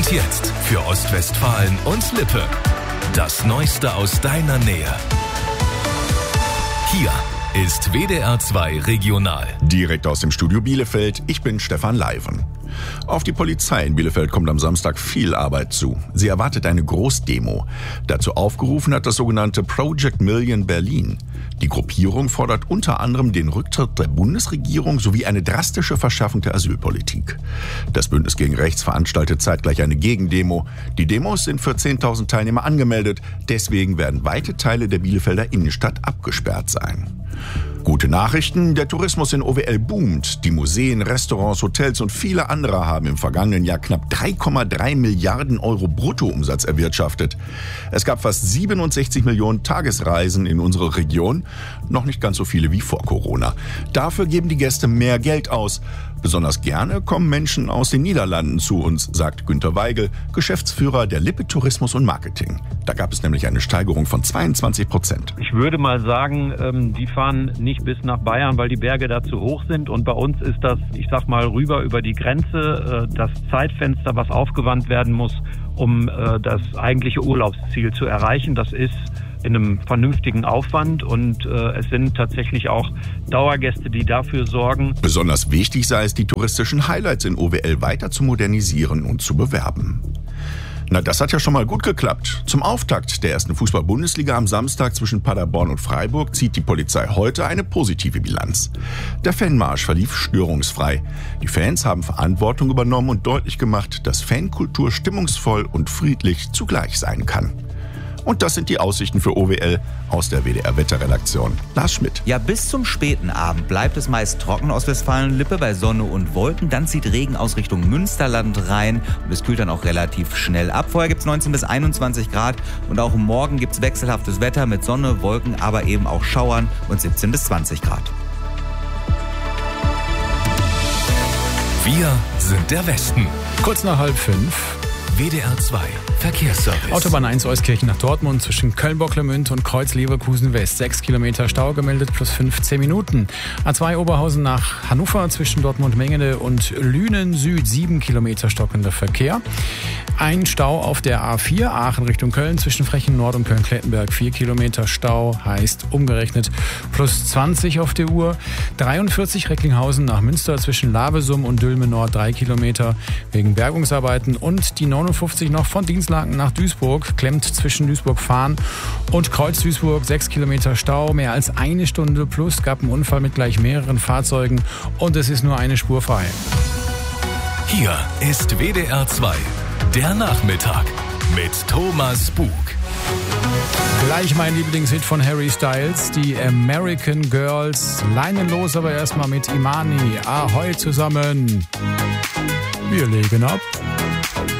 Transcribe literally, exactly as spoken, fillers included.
Und jetzt für Ostwestfalen und Lippe. Das Neueste aus deiner Nähe. Hier ist W D R zwei Regional. Direkt aus dem Studio Bielefeld, ich bin Stefan Leiven. Auf die Polizei in Bielefeld kommt am Samstag viel Arbeit zu. Sie erwartet eine Großdemo. Dazu aufgerufen hat das sogenannte Project Million Berlin. Die Gruppierung fordert unter anderem den Rücktritt der Bundesregierung sowie eine drastische Verschärfung der Asylpolitik. Das Bündnis gegen Rechts veranstaltet zeitgleich eine Gegendemo. Die Demos sind für zehntausend Teilnehmer angemeldet. Deswegen werden weite Teile der Bielefelder Innenstadt abgesperrt sein. Gute Nachrichten, der Tourismus in O W L boomt. Die Museen, Restaurants, Hotels und viele andere haben im vergangenen Jahr knapp drei Komma drei Milliarden Euro Bruttoumsatz erwirtschaftet. Es gab fast siebenundsechzig Millionen Tagesreisen in unsere Region, noch nicht ganz so viele wie vor Corona. Dafür geben die Gäste mehr Geld aus. Besonders gerne kommen Menschen aus den Niederlanden zu uns, sagt Günter Weigel, Geschäftsführer der Lippe Tourismus und Marketing. Da gab es nämlich eine Steigerung von zweiundzwanzig Prozent. Ich würde mal sagen, die fahren nicht bis nach Bayern, weil die Berge da zu hoch sind. Und bei uns ist das, ich sag mal, rüber über die Grenze, das Zeitfenster, was aufgewandt werden muss, um das eigentliche Urlaubsziel zu erreichen. Das ist in einem vernünftigen Aufwand und äh, es sind tatsächlich auch Dauergäste, die dafür sorgen. Besonders wichtig sei es, die touristischen Highlights in O W L weiter zu modernisieren und zu bewerben. Na, das hat ja schon mal gut geklappt. Zum Auftakt der ersten Fußball-Bundesliga am Samstag zwischen Paderborn und Freiburg zieht die Polizei heute eine positive Bilanz. Der Fanmarsch verlief störungsfrei. Die Fans haben Verantwortung übernommen und deutlich gemacht, dass Fankultur stimmungsvoll und friedlich zugleich sein kann. Und das sind die Aussichten für O W L aus der W D R-Wetterredaktion. Lars Schmidt. Ja, bis zum späten Abend bleibt es meist trocken aus Westfalen-Lippe bei Sonne und Wolken. Dann zieht Regen aus Richtung Münsterland rein und es kühlt dann auch relativ schnell ab. Vorher gibt es neunzehn bis einundzwanzig Grad und auch morgen gibt es wechselhaftes Wetter mit Sonne, Wolken, aber eben auch Schauern und siebzehn bis zwanzig Grad. Wir sind der Westen. Kurz nach halb fünf. W D R zwei Verkehrsservice. Autobahn eins Euskirchen nach Dortmund zwischen Köln-Bocklemünd und Kreuz-Leverkusen West. sechs Kilometer Stau gemeldet plus fünfzehn Minuten. A zwei Oberhausen nach Hannover zwischen Dortmund-Mengede und Lünen Süd. sieben Kilometer stockender Verkehr. Ein Stau auf der A vier Aachen Richtung Köln zwischen Frechen Nord und Köln-Klettenberg. vier Kilometer Stau heißt umgerechnet plus zwanzig auf der Uhr. dreiundvierzig Recklinghausen nach Münster zwischen Lavesum und Dülmen Nord. drei Kilometer wegen Bergungsarbeiten. Und die neunundfünfzig noch von Dienstlaken nach Duisburg, klemmt zwischen Duisburg-Fahn und Kreuz-Duisburg. sechs Kilometer Stau, mehr als eine Stunde plus, gab einen Unfall mit gleich mehreren Fahrzeugen und es ist nur eine Spur frei. Hier ist W D R zwei, der Nachmittag mit Thomas Bug. Gleich mein Lieblingshit von Harry Styles, die American Girls. Leinenlos, aber erstmal mit Imani. Ahoi zusammen. Wir legen ab.